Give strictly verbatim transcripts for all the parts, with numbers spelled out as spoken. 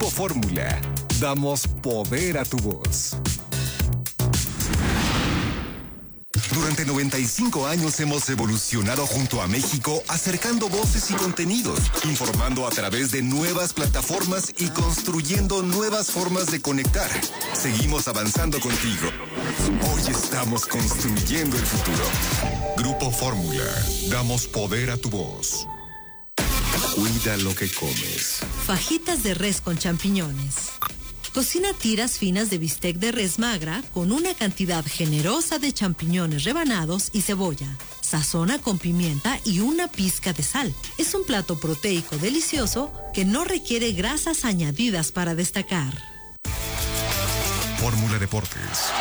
Grupo Fórmula, damos poder a tu voz. Durante noventa y cinco años hemos evolucionado junto a México, acercando voces y contenidos, informando a través de nuevas plataformas y construyendo nuevas formas de conectar. Seguimos avanzando contigo. Hoy estamos construyendo el futuro. Grupo Fórmula, damos poder a tu voz. Cuida lo que comes. Fajitas de res con champiñones. Cocina tiras finas de bistec de res magra con una cantidad generosa de champiñones rebanados y cebolla. Sazona con pimienta y una pizca de sal. Es un plato proteico delicioso que no requiere grasas añadidas para destacar. Fórmula Deportes.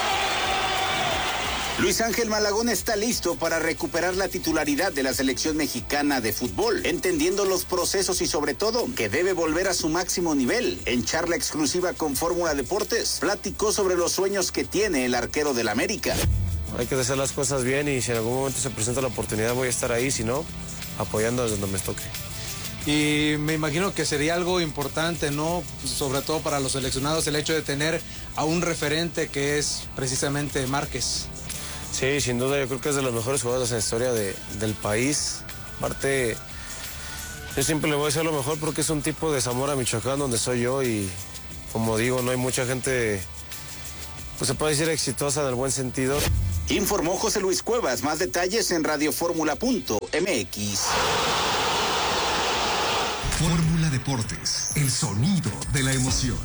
Luis Ángel Malagón está listo para recuperar la titularidad de la selección mexicana de fútbol, entendiendo los procesos y sobre todo que debe volver a su máximo nivel. En charla exclusiva con Fórmula Deportes, platicó sobre los sueños que tiene el arquero del América. Hay que hacer las cosas bien y si en algún momento se presenta la oportunidad voy a estar ahí, si no, apoyando desde donde me toque. Y me imagino que sería algo importante, ¿no? Sobre todo para los seleccionados, el hecho de tener a un referente que es precisamente Márquez. Sí, sin duda, yo creo que es de los mejores jugadores en la historia de, del país. Aparte, yo siempre le voy a decir lo mejor porque es un tipo de Zamora, Michoacán, donde soy yo y, como digo, no hay mucha gente, pues se puede decir exitosa en el buen sentido. Informó José Luis Cuevas. Más detalles en radioformula punto m x. Fórmula Deportes, el sonido de la emoción.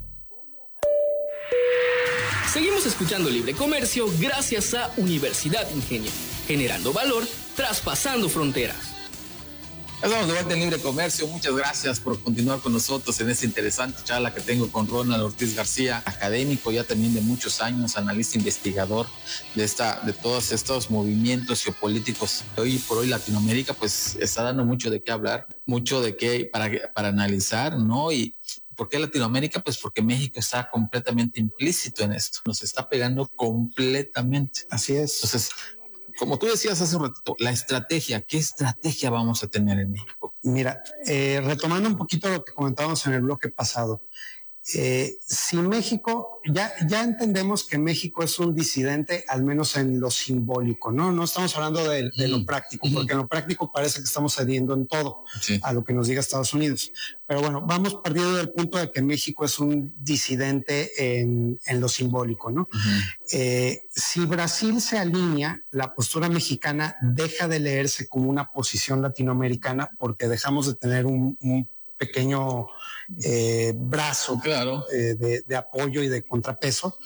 Seguimos escuchando Libre Comercio gracias a Universidad Ingenio, generando valor, traspasando fronteras. Estamos de vuelta en Libre Comercio. Muchas gracias por continuar con nosotros en esta interesante charla que tengo con Ronald Ortiz García, académico ya también de muchos años, analista investigador de esta, de todos estos movimientos geopolíticos. Hoy por hoy Latinoamérica pues está dando mucho de qué hablar, mucho de qué para, para analizar, ¿no? Y ¿por qué Latinoamérica? Pues porque México está completamente implícito en esto. Nos está pegando completamente. Así es. Entonces, como tú decías hace un ratito, la estrategia, ¿qué estrategia vamos a tener en México? Mira, eh, retomando un poquito lo que comentábamos en el bloque pasado, eh, si México, ya, ya entendemos que México es un disidente, al menos en lo simbólico, ¿no? No estamos hablando de, de lo práctico, porque en lo práctico parece que estamos cediendo en todo sí. a lo que nos diga Estados Unidos. Pero bueno, vamos partiendo del punto de que México es un disidente en, en lo simbólico, ¿no? Uh-huh. Eh, si Brasil se alinea, la postura mexicana deja de leerse como una posición latinoamericana porque dejamos de tener un, un pequeño eh, brazo claro. eh, de, de apoyo y de contrapeso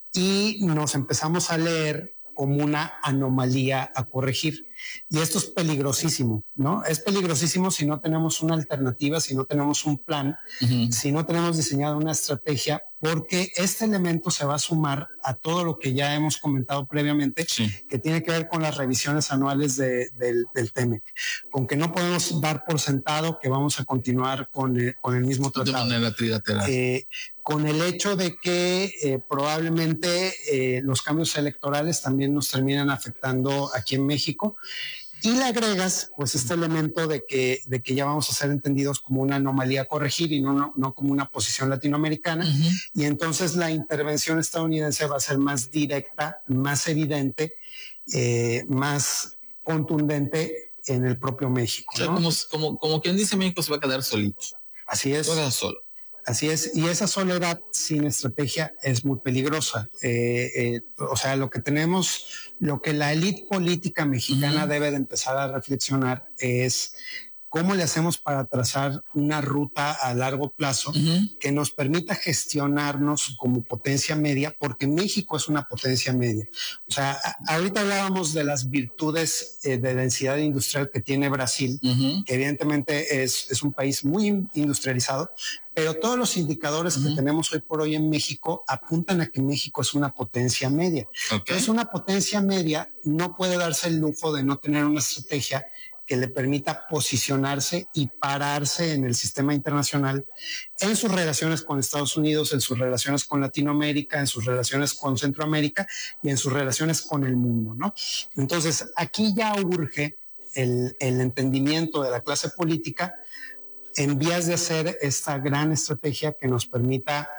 y nos empezamos a leer como una anomalía a corregir. Y esto es peligrosísimo, ¿no? Es peligrosísimo si no tenemos una alternativa, si no tenemos un plan, uh-huh. si no tenemos diseñada una estrategia, porque este elemento se va a sumar a todo lo que ya hemos comentado previamente, sí. que tiene que ver con las revisiones anuales de, del, del T M E C, con que no podemos dar por sentado que vamos a continuar con el, con el mismo tratado. De manera trilateral. Eh, con el hecho de que eh, probablemente eh, los cambios electorales también nos terminan afectando aquí en México. Y le agregas pues este elemento de que, de que ya vamos a ser entendidos como una anomalía a corregir y no, no, no como una posición latinoamericana. Uh-huh. Y entonces la intervención estadounidense va a ser más directa, más evidente, eh, más contundente en el propio México. O sea, ¿no? como, como, como quien dice, México se va a quedar solito. Así es. Se va a quedar solo. Así es, y esa soledad sin estrategia es muy peligrosa. Eh, eh, o sea, lo que tenemos, lo que la élite política mexicana uh-huh. debe de empezar a reflexionar es cómo le hacemos para trazar una ruta a largo plazo uh-huh. que nos permita gestionarnos como potencia media, porque México es una potencia media. O sea, a, ahorita hablábamos de las virtudes eh, de densidad industrial que tiene Brasil, uh-huh. que evidentemente es, es un país muy industrializado, pero todos los indicadores uh-huh. que tenemos hoy por hoy en México apuntan a que México es una potencia media. Okay. Entonces, una potencia media no puede darse el lujo de no tener una estrategia que le permita posicionarse y pararse en el sistema internacional en sus relaciones con Estados Unidos, en sus relaciones con Latinoamérica, en sus relaciones con Centroamérica y en sus relaciones con el mundo, ¿no? Entonces, aquí ya urge el, el entendimiento de la clase política en vías de hacer esta gran estrategia que nos permita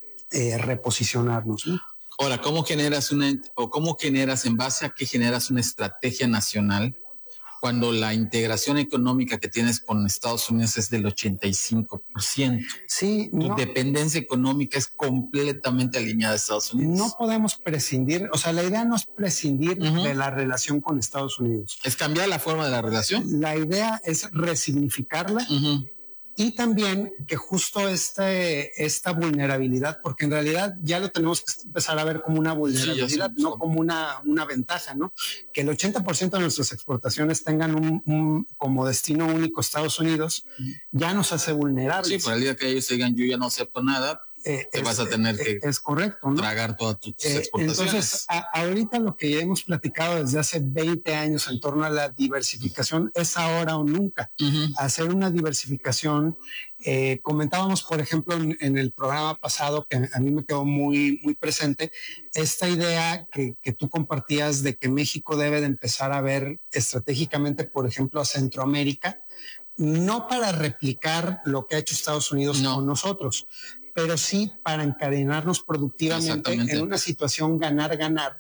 eh, reposicionarnos, ¿no? Ahora, ¿cómo generas una, o cómo generas, en base a qué generas una estrategia nacional cuando la integración económica que tienes con Estados Unidos es del ochenta y cinco por ciento? Sí, tu no, dependencia económica es completamente alineada a Estados Unidos. No podemos prescindir, o sea, la idea no es prescindir uh-huh. de la relación con Estados Unidos. ¿Es cambiar la forma de la relación? La idea es resignificarla. Uh-huh. Y también que justo este, esta vulnerabilidad, porque en realidad ya lo tenemos que empezar a ver como una vulnerabilidad, sí, no como una, una ventaja, ¿no? Que el ochenta por ciento de nuestras exportaciones tengan un, un, como destino único Estados Unidos, ya nos hace vulnerables. Sí, por el día que ellos digan yo ya no acepto nada, eh, te es, vas a tener eh, que es correcto, ¿no? tragar todas tus eh, exportaciones. Entonces, a, ahorita lo que ya hemos platicado desde hace veinte años en torno a la diversificación es ahora o nunca. Uh-huh. Hacer una diversificación. Eh, comentábamos, por ejemplo, en, en el programa pasado, que a mí me quedó muy, muy presente, esta idea que, que tú compartías de que México debe de empezar a ver estratégicamente, por ejemplo, a Centroamérica, no para replicar lo que ha hecho Estados Unidos no. con nosotros, pero sí para encadenarnos productivamente en una situación ganar-ganar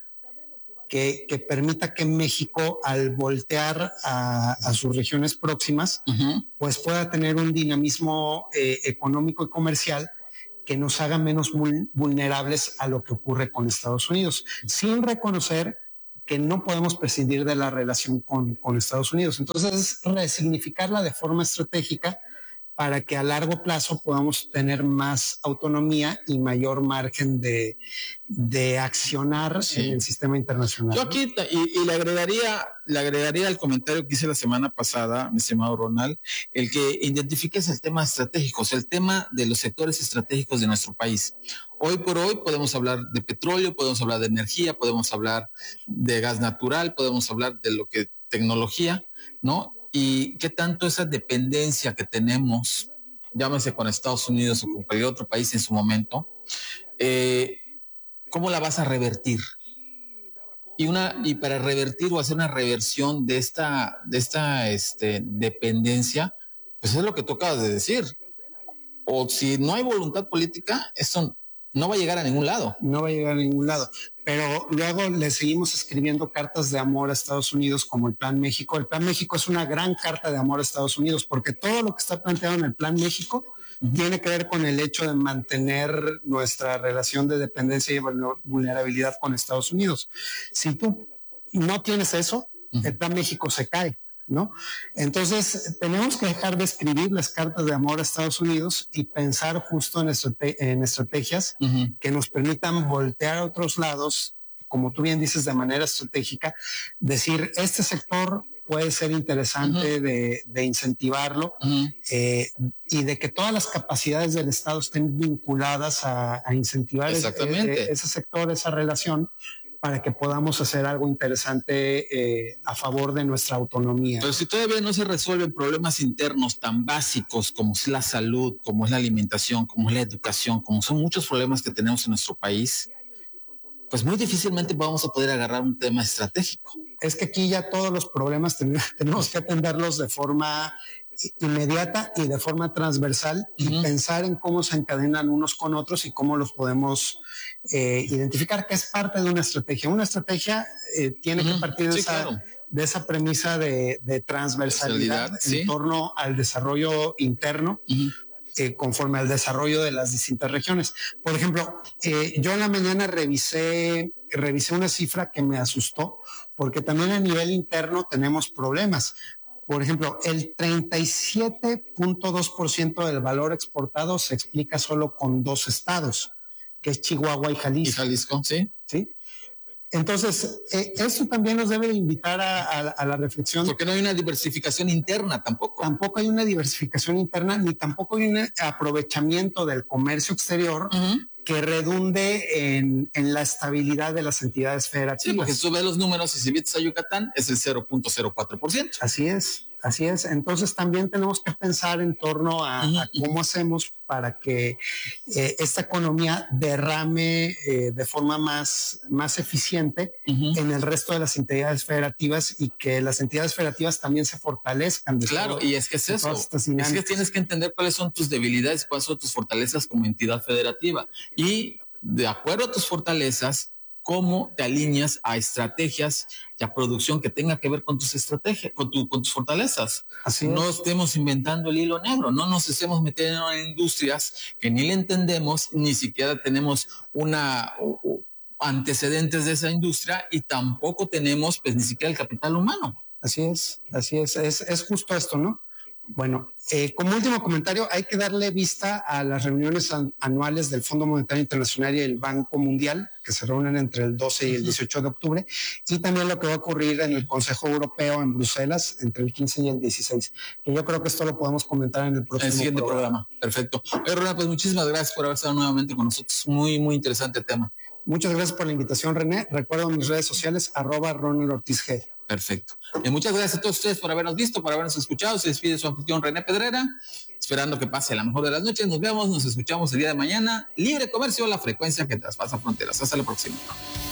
que, que permita que México, al voltear a, a sus regiones próximas, uh-huh. pues pueda tener un dinamismo eh, económico y comercial que nos haga menos vulnerables a lo que ocurre con Estados Unidos, sin reconocer que no podemos prescindir de la relación con, con Estados Unidos. Entonces, resignificarla de forma estratégica para que a largo plazo podamos tener más autonomía y mayor margen de, de accionar sí. en el sistema internacional. Yo aquí, y, y le agregaría, le agregaría al comentario que hice la semana pasada, mi estimado Ronald, el que identifiques el tema estratégico, o sea, el tema de los sectores estratégicos de nuestro país. Hoy por hoy podemos hablar de petróleo, podemos hablar de energía, podemos hablar de gas natural, podemos hablar de lo que tecnología, ¿no? Y qué tanto esa dependencia que tenemos, llámese con Estados Unidos o con cualquier otro país en su momento, eh, ¿cómo la vas a revertir? Y una y para revertir o hacer una reversión de esta, de esta este, dependencia, pues es lo que tú acabas de decir. O si no hay voluntad política, esto no va a llegar a ningún lado. No va a llegar a ningún lado. Pero luego le seguimos escribiendo cartas de amor a Estados Unidos como el Plan México. El Plan México es una gran carta de amor a Estados Unidos porque todo lo que está planteado en el Plan México uh-huh. tiene que ver con el hecho de mantener nuestra relación de dependencia y vulnerabilidad con Estados Unidos. Si tú no tienes eso, uh-huh. el Plan México se cae, ¿no? Entonces tenemos que dejar de escribir las cartas de amor a Estados Unidos y pensar justo en, estrate- en estrategias uh-huh. que nos permitan voltear a otros lados, como tú bien dices, de manera estratégica, decir, este sector puede ser interesante uh-huh. de, de incentivarlo uh-huh. eh, y de que todas las capacidades del Estado estén vinculadas a, a incentivar ese, ese sector, esa relación, para que podamos hacer algo interesante eh, a favor de nuestra autonomía. Pero si todavía no se resuelven problemas internos tan básicos como es la salud, como es la alimentación, como es la educación, como son muchos problemas que tenemos en nuestro país, pues muy difícilmente vamos a poder agarrar un tema estratégico. Es que aquí ya todos los problemas ten- tenemos que atenderlos de forma inmediata y de forma transversal uh-huh. y pensar en cómo se encadenan unos con otros y cómo los podemos eh, identificar, que es parte de una estrategia. Una estrategia eh, tiene uh-huh. que partir de, sí, esa, claro. de esa premisa de, de transversalidad en ¿sí? torno al desarrollo interno uh-huh. eh, conforme al desarrollo de las distintas regiones. Por ejemplo, eh, yo en la mañana revisé, revisé una cifra que me asustó porque también a nivel interno tenemos problemas. Por ejemplo, el treinta y siete punto dos por ciento del valor exportado se explica solo con dos estados, que es Chihuahua y Jalisco. Y Jalisco, sí. Sí. Entonces, eh, eso también nos debe invitar a, a, a la reflexión. Porque no hay una diversificación interna tampoco. Tampoco hay una diversificación interna, ni tampoco hay un aprovechamiento del comercio exterior uh-huh. que redunde en, en la estabilidad de las entidades federativas. Sí, porque si tú ves los números y si vienes a Yucatán, es el cero punto cero cuatro por ciento. Así es. Así es, entonces también tenemos que pensar en torno a, uh-huh. a cómo hacemos para que eh, esta economía derrame eh, de forma más, más eficiente uh-huh. en el resto de las entidades federativas y que las entidades federativas también se fortalezcan. Claro, todo, y es que es eso, es que tienes que entender cuáles son tus debilidades, cuáles son tus fortalezas como entidad federativa y de acuerdo a tus fortalezas, cómo te alineas a estrategias y a producción que tenga que ver con tus estrategias, con, tu, con tus fortalezas. Así no es. Estemos inventando el hilo negro, no nos estemos metiendo en industrias que ni le entendemos, ni siquiera tenemos una uh, uh, antecedentes de esa industria y tampoco tenemos pues ni siquiera el capital humano. Así es, así es, es, es justo esto, ¿no? Bueno, eh, como último comentario, hay que darle vista a las reuniones an- anuales del Fondo Monetario Internacional y el Banco Mundial, que se reúnen entre el doce y el dieciocho de octubre, y también lo que va a ocurrir en el Consejo Europeo en Bruselas entre el quince y el dieciséis, que yo creo que esto lo podemos comentar en el próximo el siguiente programa. programa. Perfecto. Oye, Ronald, pues muchísimas gracias por haber estado nuevamente con nosotros. Muy, muy interesante tema. Muchas gracias por la invitación, René. Recuerdo mis redes sociales, arroba Ronald Ortiz G. Perfecto. Y muchas gracias a todos ustedes por habernos visto, por habernos escuchado. Se despide su anfitrión René Pedrera, esperando que pase la mejor de las noches. Nos vemos, nos escuchamos el día de mañana. Libre Comercio, la frecuencia que traspasa fronteras. Hasta la próxima.